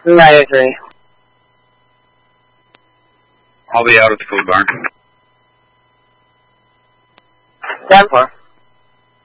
I agree. I'll be out at the food barn. 10-4.